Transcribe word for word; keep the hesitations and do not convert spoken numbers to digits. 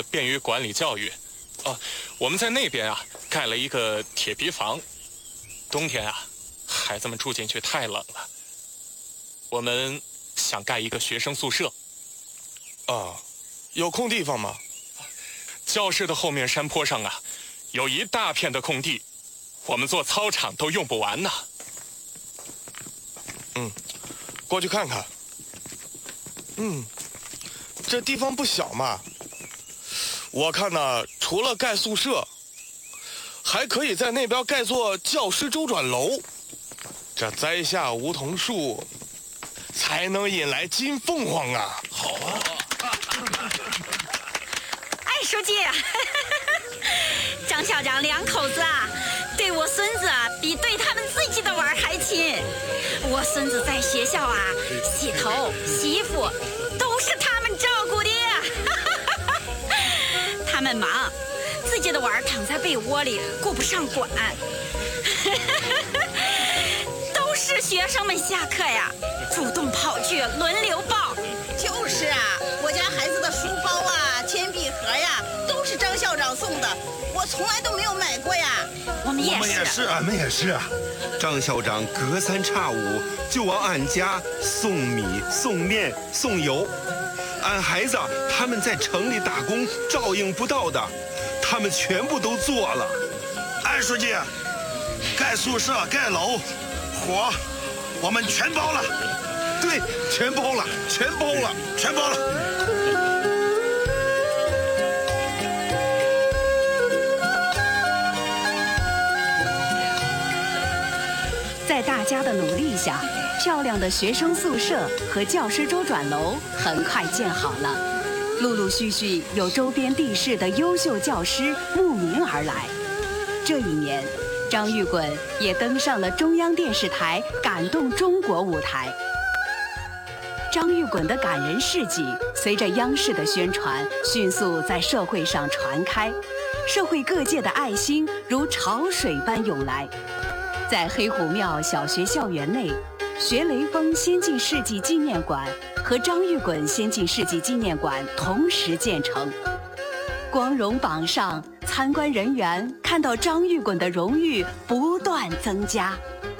便于管理教育。哦，我们在那边啊盖了一个铁皮房，冬天啊孩子们住进去太冷了，我们想盖一个学生宿舍。 啊，有空地方吗？ 教室的后面山坡上啊有一大片的空地，我们做操场都用不完呢。 嗯，过去看看。嗯，这地方不小嘛。我看呢，除了盖宿舍，还可以在那边盖座教师周转楼。这栽下梧桐树，才能引来金凤凰啊！ 好啊！ 哎，书记，张校长两口子啊，对我孙子啊，比对他们自己的娃儿还亲。我孙子在学校啊，洗头、洗衣服，都是他们照顾的。他们忙，自己的娃儿躺在被窝里，顾不上管。都是学生们下课呀，主动跑去轮流抱。 就是啊，我家孩子的书包啊、铅笔盒呀，都是张校长送的，我从来都没有买过呀。 我们也是， 我们也是，俺们也是啊。张校长隔三差五就往俺家送米、送面、送油。俺孩子他们在城里打工，照应不到的，他们全部都做了。 安书记，盖宿舍、盖楼，活我们全包了。 对，全包了，全包了， 全包了。 在大家的努力下，漂亮的学生宿舍和教师周转楼很快建好了。陆陆续续有周边地市的优秀教师慕名而来。这一年，张玉滚也登上了中央电视台《感动中国》舞台。张玉滚的感人事迹随着央视的宣传，迅速在社会上传开，社会各界的爱心如潮水般涌来。在黑虎庙小学校园内，学雷锋先进事迹纪念馆和张玉滚先进事迹纪念馆同时建成。光荣榜上，参观人员看到张玉滚的荣誉不断增加。